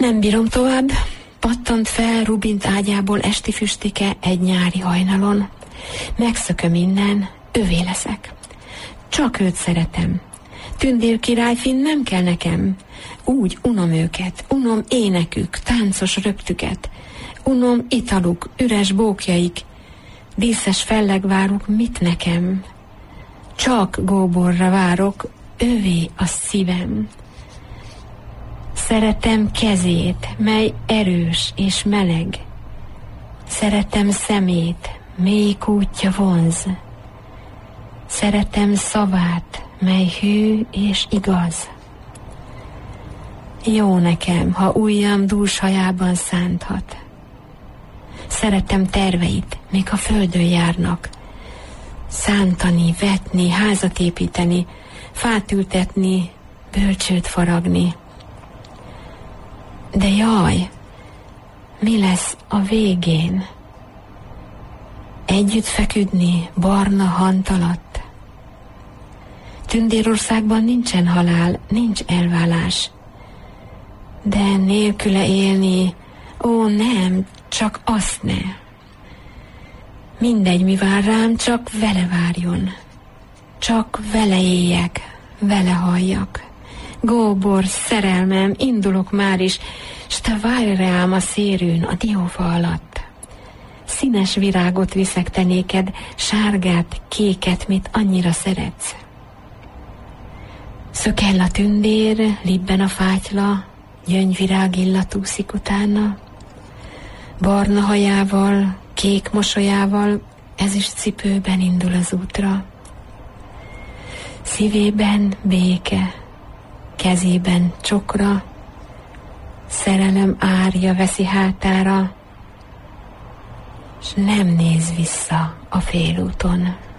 Nem bírom tovább, pattant fel Rubint ágyából esti füstike egy nyári hajnalon. Megszököm innen, övé leszek. Csak őt szeretem. Tündér királyfin nem kell nekem. Úgy unom őket, unom énekük, táncos röptüket. Unom italuk, üres bókjaik, díszes fellegváruk, mit nekem? Csak Góborra várok, övé a szívem. Szeretem kezét, mely erős és meleg. Szeretem szemét, mély kútja vonz. Szeretem szavát, mely hű és igaz. Jó nekem, ha ujjam dús hajában szánthat. Szeretem terveit, még a földön járnak. Szántani, vetni, házat építeni, fát ültetni, bölcsőt faragni. De jaj, mi lesz a végén? Együtt feküdni barna hant alatt. Tündérországban nincsen halál, nincs elválás. De nélküle élni, ó nem, csak azt ne. Mindegy, mi vár rám, csak vele várjon. Csak vele éljek, vele halljak. Góbor, szerelmem, indulok már is, s te várj rám a szérűn, a diófa alatt. Színes virágot viszek te néked, sárgát, kéket, mit annyira szeretsz. Szökell a tündér, libben a fátyla, gyöngyvirág illat úszik utána. Barna hajával, kék mosolyával, ezüst cipőben indul az útra. Szívében béke, kezében csokra, szerelem árja veszi hátára, s nem néz vissza a félúton.